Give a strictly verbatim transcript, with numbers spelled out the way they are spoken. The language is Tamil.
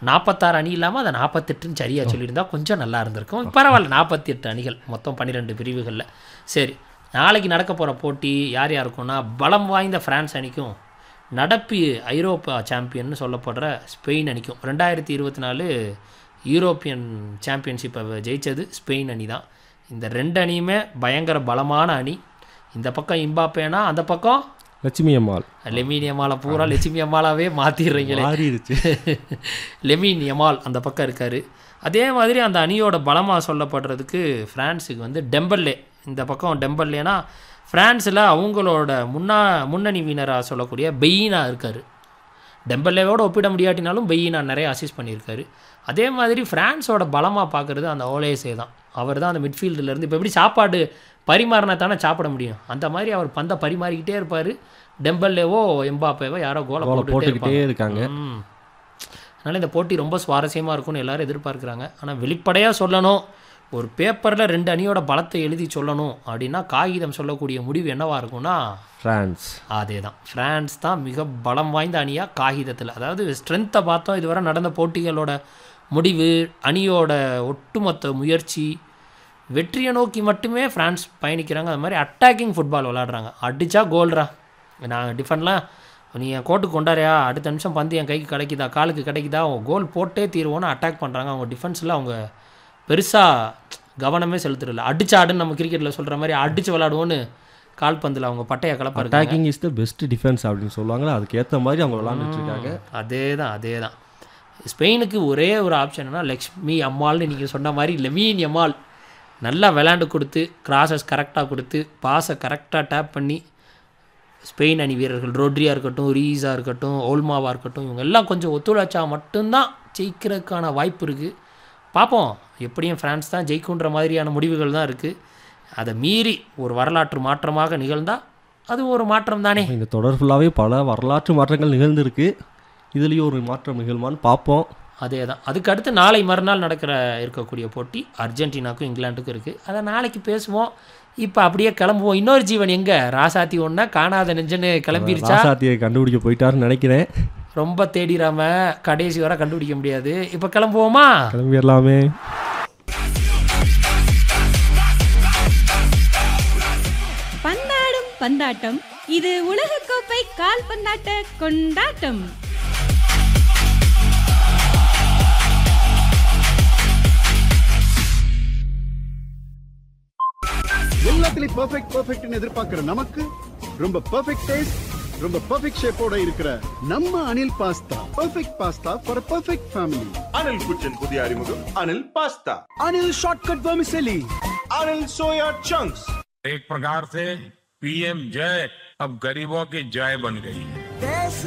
நாற்பத்தாறு அணி இல்லாமல் அதை நாற்பத்தெட்டுன்னு சரியாக சொல்லியிருந்தா கொஞ்சம் நல்லா இருந்திருக்கும். பரவாயில்ல, நாற்பத்தி எட்டு அணிகள் மொத்தம் பன்னிரெண்டு பிரிவுகளில். சரி, நாளைக்கு நடக்க போகிற போட்டி யார் யாருக்கும்னா பலம் வாய்ந்த ஃப்ரான்ஸ் அணிக்கும் நடப்பு ஐரோப்பா சாம்பியன்னு சொல்லப்படுற ஸ்பெயின் அணிக்கும். ரெண்டாயிரத்தி இருபத்தி நாலு யூரோப்பியன் சாம்பியன்ஷிப்பை ஜெயித்தது ஸ்பெயின் அணி தான். இந்த ரெண்டு அணியுமே பயங்கர பலமான அணி. இந்த பக்கம் இம்பாப்பேனா, அந்த பக்கம் லட்சுமி அம்மாள். லெமின் யமாலை பூரா லட்சுமி யமாலாவே மாற்றிடுறீங்களே. லெமின் யமால் அந்த பக்கம் இருக்கார். அதே மாதிரி அந்த அணியோட பலமாக சொல்லப்படுறதுக்கு ஃப்ரான்ஸுக்கு வந்து டெம்பல்லே. இந்த பக்கம் டெம்பல்லேனா ஃப்ரான்ஸில் அவங்களோட முன்னா முன்னணி வீனராக சொல்லக்கூடிய பெயினா இருக்கார். டெம்பல்லேவோடு ஒப்பிட முடியாட்டினாலும் பெயினா நிறைய அசிஸ்ட் பண்ணியிருக்காரு. அதே மாதிரி ஃப்ரான்ஸோட பலமாக பார்க்குறது அந்த ஓலேசே தான். அவர் தான் அந்த மிட்ஃபீல்டுலேருந்து இப்போ எப்படி சாப்பாடு பரிமாறினா தானே சாப்பிட முடியும், அந்த மாதிரி அவர் பந்தை பரிமாறிக்கிட்டே இருப்பார். டெம்பல்லேவோ எம்பாப்பேவோ யாரோ கோலை போட்டுக்கிட்டே இருக்காங்க. அதனால் இந்த போட்டி ரொம்ப சுவாரஸ்யமாக இருக்கும்னு எல்லோரும் எதிர்பார்க்குறாங்க. ஆனால் வெளிப்படையாக சொல்லணும், ஒரு பேப்பரில் ரெண்டு அணியோட பலத்தை எழுதி சொல்லணும் அப்படின்னா காகிதம் சொல்லக்கூடிய முடிவு என்னவாக இருக்கும்னா ஃப்ரான்ஸ். அதே தான், ஃப்ரான்ஸ் தான் மிக பலம் வாய்ந்த அணியாக காகிதத்தில். அதாவது ஸ்ட்ரென்த்தை பார்த்தோம், இதுவரை நடந்த போட்டிகளோட முடிவு, அணியோட ஒட்டுமொத்த முயற்சி, வெற்றியை நோக்கி மட்டுமே ஃப்ரான்ஸ் பயணிக்கிறாங்க. அது மாதிரி அட்டாக்கிங் ஃபுட்பால் விளாடுறாங்க. அடித்தா கோல்ரா, நான் டிஃபன்லாம் நீ என் கோட்டுக்கு கொண்டாரியா, அடுத்த நிமிஷம் பந்து என் கைக்கு கிடைக்குதா, காலுக்கு கிடைக்குதா, அவங்க கோல் போட்டே தீர்வோன்னு அட்டாக் பண்ணுறாங்க. அவங்க டிஃபென்ஸில் அவங்க பெருசாக கவனமே செலுத்துறதில்ல. அடிச்சு ஆடுன்னு நம்ம கிரிக்கெட்டில் சொல்கிற மாதிரி அடித்து விளாடுவோன்னு கால்பந்தில் அவங்க பட்டையை கலப்பாரு. Attacking is the best defence அப்படின்னு சொல்லுவாங்களா, அதுக்கேற்ற மாதிரி அவங்க விளாண்டுட்டு இருக்காங்க. அதே தான் அதே தான் ஸ்பெயினுக்கு ஒரே ஒரு ஆப்ஷன்னா லக்ஷ்மி அம்மாள்னு நீங்கள் சொன்ன மாதிரி லெமீன் யமால் நல்லா விளையாண்டு கொடுத்து, கிராஸஸ் கரெக்டாக கொடுத்து, பாஸை கரெக்டாக டேப் பண்ணி ஸ்பெயின் அணி வீரர்கள் ரோட்ரியா இருக்கட்டும், ரீஸாக இருக்கட்டும், ஓல்மாவாக இருக்கட்டும், இவங்க எல்லாம் கொஞ்சம் ஒத்துழைச்சா மட்டும்தான் ஜெயிக்கிறதுக்கான வாய்ப்பு இருக்குது. பார்ப்போம், எப்படியும் ஃப்ரான்ஸ் தான் ஜெயிக்குன்ற மாதிரியான முடிவுகள் தான் இருக்குது. அதை மீறி ஒரு வரலாற்று மாற்றமாக நிகழ்ந்தால் அது ஒரு மாற்றம் தானே. இந்த தொடர் ஃபுல்லாகவே பல வரலாற்று மாற்றங்கள் நிகழ்ந்துருக்கு, இதுலேயும் ஒரு மாற்றம் நிகழ்மான்னு பார்ப்போம். அதே தான். அதுக்கு அடுத்து நாளை மறுநாள் நடக்கிற இருக்கக்கூடிய போட்டி அர்ஜென்டினாவுக்கும் இங்கிலாண்டுக்கும் இருக்குது. அதை நாளைக்கு பேசுவோம். இப்போ அப்படியே கிளம்புவோம். இன்னொரு ஜீவன் எங்கே ராசாத்தி ஒன்றா காணாத நெஞ்சன்னு கிளம்பிருச்சா? ராசாத்தியை கண்டுபிடிக்க போயிட்டாருன்னு நினைக்கிறேன். ரொம்ப தேடிடாம கடைசி வரை கண்டுபிடிக்க முடியாது. இப்போ கிளம்புவோமா? கிளம்பிடலாமே. பந்தாடும் பந்தாட்டம், இது உலகக்கோப்பை கால்பந்தாட்ட கொண்டாட்டம். எல்லாத்துலயும் பெர்ஃபெக்ட் பெர்ஃபெக்ட்னு எதிர்பார்க்கிற நமக்கு ரொம்ப பெர்ஃபெக்ட் டேஸ்ட், ரொம்ப பெர்ஃபெக்ட் ஷேப்போட இருக்கிற நம்ம Anil pasta. Perfect pasta for perfect family. Anil குச்சின் புதிய அறிமுகம் Anil pasta. Anil shortcut vermicelli. Anil soya chunks. एक प्रकार से पीएम जय अब गरीबों की जय बन गई है।